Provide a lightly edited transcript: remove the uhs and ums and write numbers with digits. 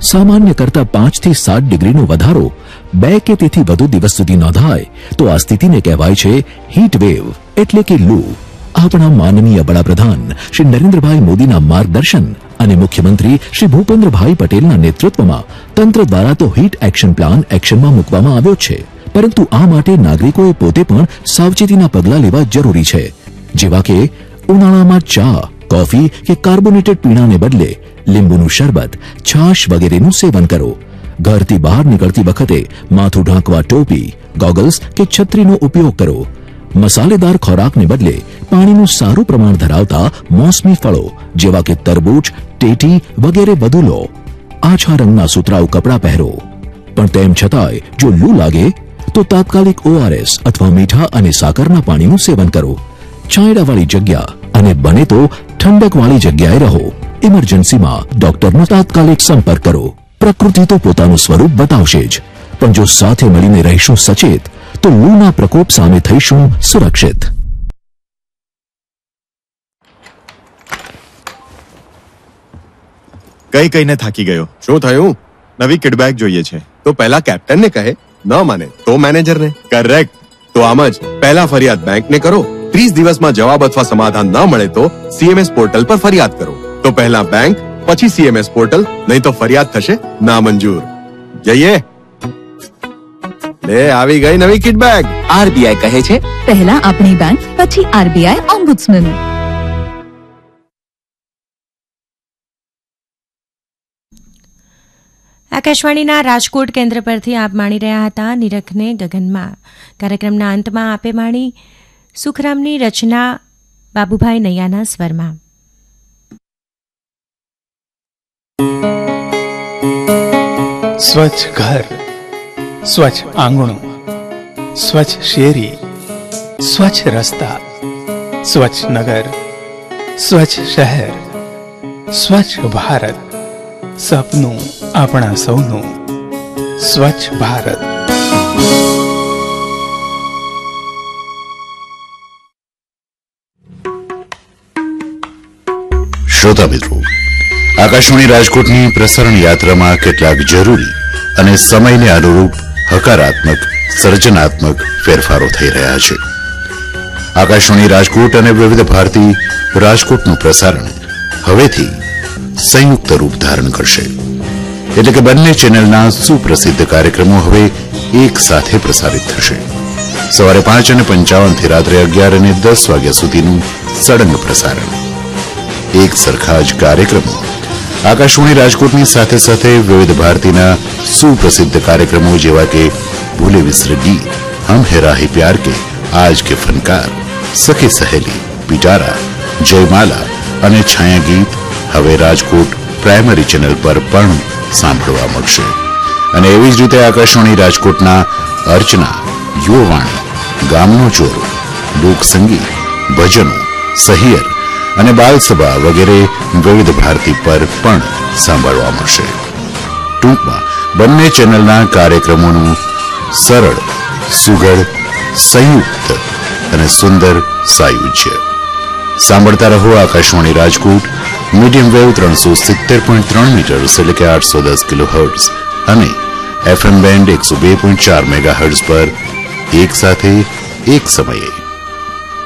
સામાન્ય કરતા 5 થી 7 ડિગ્રીનો વધારો 2 કે તેથી વધુ દિવસ સુધી નોંધાય તો આ સ્થિતિને કહેવાય છે હીટ વેવ એટલે કે લૂ. આપણા માનનીય વડાપ્રધાન શ્રી નરેન્દ્રભાઈ મોદીના માર્ગદર્શન અને મુખ્યમંત્રી શ્રી ભૂપેન્દ્રભાઈ પટેલના નેતૃત્વમાં તંત્ર દ્વારા તો હીટ એક્શન પ્લાન એક્શનમાં મૂકવામાં આવ્યો છે, પરંતુ આ માટે નાગરિકોએ પોતે પણ સાવચેતીના પગલાં લેવા જરૂરી છે, જેવા કે ઉનાળામાં ચા, કોફી કે કાર્બોનેટેડ પીણાને બદલે લીંબુનું શરબત, છાશ વગેરેનું સેવન કરો. ઘરથી બહાર નીકળતી વખતે માથું ઢાંકવા ટોપી, ગોગલ્સ કે છત્રીનો ઉપયોગ કરો. મસાલેદાર ખોરાકને બદલે પાણીનું સારું પ્રમાણ ધરાવતા મોસમી ફળો જેવા કે તરબૂચ, ટેટી વગેરે વધુ લો. આછા રંગના સુતરાઉ કપડાં પહેરો. પણ તેમ છતાંય જો લૂ લાગે તો તાત્કાલિક ORS અથવા મીઠા અને સાકરના પાણીનું સેવન કરો. છાંયડાવાળી જગ્યા અને બને તો ઠંડકવાળી જગ્યાએ રહો. ઇમરજન્સીમાં ડોક્ટરનો તાત્કાલિક સંપર્ક કરો. પ્રકૃતિ તો પોતાનું સ્વરૂપ બતાવશે જ, પણ જો સાથે મળીને રહીશું સચેત તો લૂના પ્રકોપ સામે થઈશું સુરક્ષિત. કઈ કઈને થાકી ગયો. શું થયું? નવી કિડબેગ જોઈએ છે. તો પહેલા કેપ્ટનને કહે, ન માને તો મેનેજરને. કરેક્ટ. તો આમ જ પહેલા ફરિયાદ બેંકને કરો. 30 દિવસમાં જવાબ અથવા સમાધાન ન મળે તો CMS પોર્ટલ પર ફરિયાદ કરો. તો પહેલા બેંક, પછી CMS પોર્ટલ, નહીં તો ફરિયાદ થશે નામંજૂર. જઈએ. લે આવી ગઈ નવી કિડબેગ. RBI કહે છે, પહેલા આપણી બેંક, પછી RBI ઓમ્બુડ્સમેન. આકાશવાણીના રાજકોટ કેન્દ્ર પરથી આપ માણી રહ્યા હતા નિરખને ગગનમાં. કાર્યક્રમના અંતમાં આપે માણી સુખરામની રચના બાબુભાઈ નૈયાના સ્વરમાં. સ્વચ્છ ઘર, સ્વચ્છ આંગણું, સ્વચ્છ શેરી, સ્વચ્છ રસ્તા, સ્વચ્છ નગર, સ્વચ્છ શહેર, સ્વચ્છ ભારત, સપનું આપણા સૌનું. સ્વચ્છ ભારત. શ્રોતા મિત્રો, આકાશવાણી રાજકોટની પ્રસારણ યાત્રામાં કેટલાક જરૂરી અને સમયને અનુરૂપ હકારાત્મક સર્જનાત્મક ફેરફારો થઈ રહ્યા છે. આકાશવાણી રાજકોટ અને વિવિધ ભારતી રાજકોટનું પ્રસારણ હવેથી સંયુક્ત રૂપ ધારણ કરશે. એટલે કે બંને ચેનલના સુપ્રસિદ્ધ કાર્યક્રમો હવે એક સાથે પ્રસારિત થશે. સવારે 5:55 થી રાત્રે 11:10 વાગ્યા સુધીનું સળંગ પ્રસારણ. એક સરખા જ કાર્યક્રમો આકાશવાણી રાજકોટની સાથે સાથે વિવિધ ભારતીના સુપ્રસિદ્ધ કાર્યક્રમો જેવા કે ભૂલે વિસર ગીત, હમ હે રાહી પ્યાર કે, આજ કે ફનકાર, સખી સહેલી, પિટારા, જયમાલા અને છાયા ગીત હવે રાજકોટ પ્રાઇમરી ચેનલ પર પણ સાંભળવા મળશે. અને એવી જ રીતે આકાશવાણી રાજકોટના અર્ચના, યુવાવાણી, ગામનો ચોરો, લોકસંગીત, ભજનો, સહિયર અને બાલસભા વગેરે વિવિધ ભારતી પર પણ સાંભળવા મળશે. ટૂંકમાં બંને ચેનલના કાર્યક્રમોનું સરળ, સુઘડ, સંયુક્ત અને સુંદર સાયુજ્ય. સાંભળતા રહો Akashvani Rajkot medium wave 370.3 metres એટલે કે 810 કિલોહર્ટ્ઝ અને FM બેન્ડ 102.4 મેગાહર્ટ્ઝ પર એક સાથે એક સમયે